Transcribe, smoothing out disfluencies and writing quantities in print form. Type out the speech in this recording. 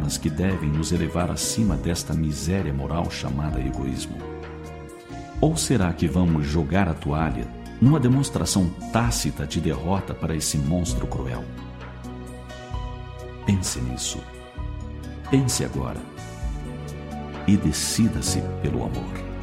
eternas que devem nos elevar acima desta miséria moral chamada egoísmo? Ou será que vamos jogar a toalha numa demonstração tácita de derrota para esse monstro cruel? Pense nisso. Pense agora. E decida-se pelo amor.